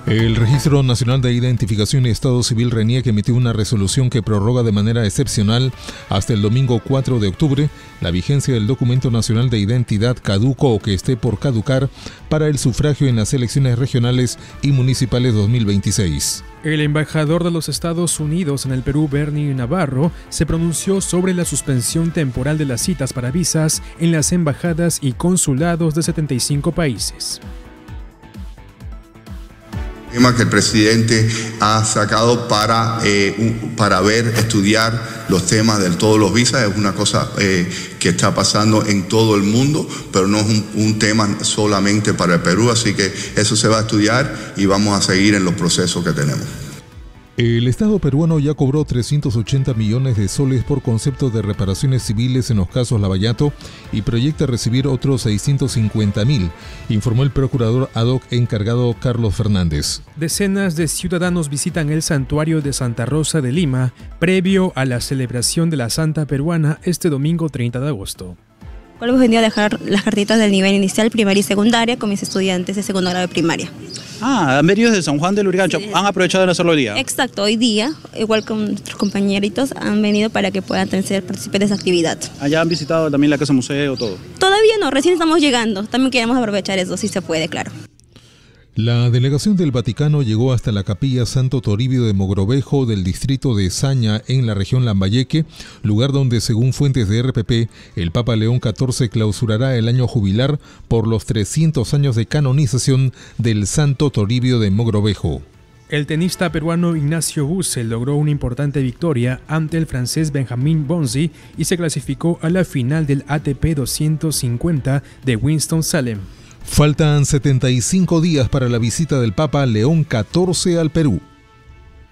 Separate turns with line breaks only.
El Registro Nacional de Identificación y Estado Civil reniega que emitió una resolución que prorroga de manera excepcional hasta el domingo 4 de octubre la vigencia del Documento Nacional de Identidad caduco o que esté por caducar para el sufragio en las elecciones regionales y municipales 2026.
El embajador de los Estados Unidos en el Perú, Bernie Navarro, se pronunció sobre la suspensión temporal de las citas para visas en las embajadas y consulados de 75 países.
Que el presidente ha sacado para estudiar los temas de todos los visas. Es una cosa que está pasando en todo el mundo, pero no es un tema solamente para el Perú, así que eso se va a estudiar y vamos a seguir en los procesos que tenemos.
El Estado peruano ya cobró 380 millones de soles por concepto de reparaciones civiles en los casos Lavallato y proyecta recibir otros 650.000, informó el procurador ad hoc encargado Carlos Fernández.
Decenas de ciudadanos visitan el santuario de Santa Rosa de Lima previo a la celebración de la Santa Peruana este domingo 30 de agosto.
Hemos venido a dejar las cartitas del nivel inicial, primaria y secundaria con mis estudiantes de segundo grado de primaria.
Han venido desde San Juan del Lurigancho, sí. ¿Han aprovechado de hacerlo hoy día?
Exacto, hoy día, igual con nuestros compañeritos, han venido para que puedan participar de esa actividad.
¿Allá han visitado también la casa museo, todo?
Todavía no, recién estamos llegando, también queremos aprovechar eso, si se puede, claro.
La delegación del Vaticano llegó hasta la capilla Santo Toribio de Mogrovejo del distrito de Saña en la región Lambayeque, lugar donde, según fuentes de RPP, el Papa León XIV clausurará el año jubilar por los 300 años de canonización del Santo Toribio de Mogrovejo.
El tenista peruano Ignacio Busse logró una importante victoria ante el francés Benjamin Bonzi y se clasificó a la final del ATP 250 de Winston-Salem.
Faltan 75 días para la visita del Papa León XIV al Perú.